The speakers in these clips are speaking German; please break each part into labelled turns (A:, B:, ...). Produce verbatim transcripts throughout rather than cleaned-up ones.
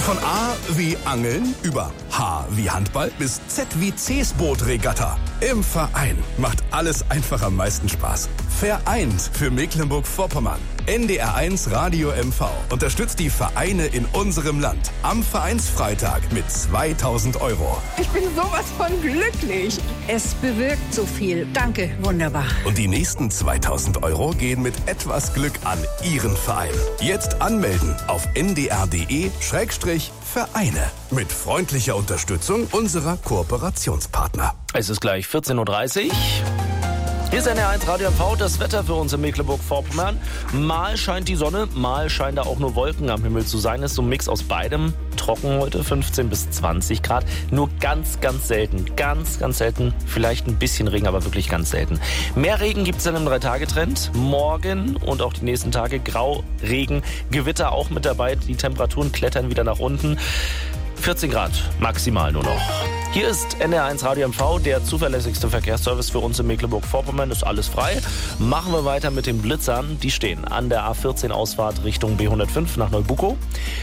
A: Von A wie Angeln über H wie Handball bis Z wie C-Boot-Regatta. Im Verein macht alles einfach am meisten Spaß. Vereint für Mecklenburg-Vorpommern. N D R eins Radio M V unterstützt die Vereine in unserem Land. Am Vereinsfreitag mit zweitausend Euro.
B: Ich bin sowas von glücklich.
C: Es bewirkt so viel. Danke, wunderbar.
A: Und die nächsten zweitausend Euro gehen mit etwas Glück an Ihren Verein. Jetzt anmelden auf n d r punkt d e Schrägstrich Vereine. Mit freundlicher Unterstützung unserer Kooperationspartner.
D: Es ist gleich vierzehn Uhr dreißig. Hier ist N D R eins Radio M V, das Wetter für uns in Mecklenburg-Vorpommern. Mal scheint die Sonne, mal scheinen da auch nur Wolken am Himmel zu sein. Ist so ein Mix aus beidem. Trocken heute, fünfzehn bis zwanzig Grad. Nur ganz, ganz selten, ganz, ganz selten. Vielleicht ein bisschen Regen, aber wirklich ganz selten. Mehr Regen gibt es dann im Drei-Tage-Trend. Morgen und auch die nächsten Tage Grau, Regen, Gewitter auch mit dabei. Die Temperaturen klettern wieder nach unten. vierzehn Grad maximal nur noch. Hier ist N D R eins Radio M V, der zuverlässigste Verkehrsservice für uns in Mecklenburg-Vorpommern. Ist alles frei. Machen wir weiter mit den Blitzern. Die stehen an der A vierzehn Ausfahrt Richtung B hundertfünf nach Neubukow.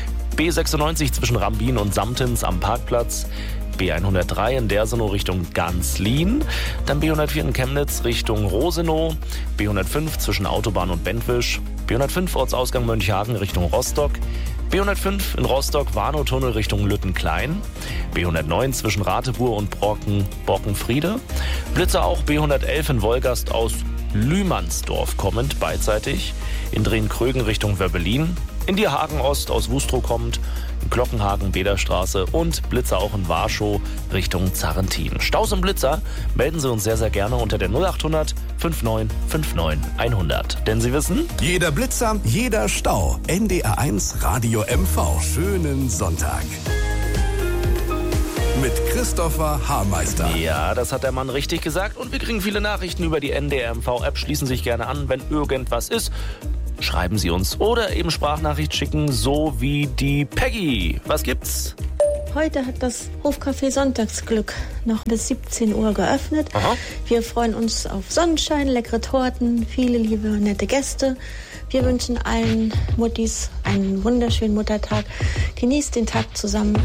D: B sechsundneunzig zwischen Rambin und Samtens am Parkplatz. B hundertdrei in Dersenow Richtung Ganzlin. Dann B hundertvier in Chemnitz Richtung Rosenow. B hundertfünf zwischen Autobahn und Bentwisch. B hundertfünf Ortsausgang Mönchhagen Richtung Rostock. B hundertfünf in Rostock Warnow-Tunnel Richtung Lüttenklein. B hundertneun zwischen Ratepur und Brocken, Bockenfriede. Blitzer auch B hundertelf in Wolgast aus Lühmannsdorf kommend beidseitig. In Drehn-Krögen Richtung Wöbbelin. In Dierhagen Ost aus Wustrow kommend. In Glockenhagen Bederstraße und Blitzer auch in Warschau Richtung Zarrentin. Staus und Blitzer melden Sie uns sehr, sehr gerne unter der null achthundert neunundfünfzig neunundfünfzig hundert. Denn Sie wissen,
A: jeder Blitzer, jeder Stau. N D R eins Radio M V. Schönen Sonntag. Mit Christopher Haarmeister.
D: Ja, das hat der Mann richtig gesagt. Und wir kriegen viele Nachrichten über die N D R M V-App. Schließen Sie sich gerne an, wenn irgendwas ist. Schreiben Sie uns oder eben Sprachnachricht schicken, so wie die Peggy. Was gibt's?
E: Heute hat das Hofcafé Sonntagsglück noch bis siebzehn Uhr geöffnet.
D: Aha.
E: Wir freuen uns auf Sonnenschein, leckere Torten, viele liebe, nette Gäste. Wir wünschen allen Muttis einen wunderschönen Muttertag. Genießt den Tag zusammen.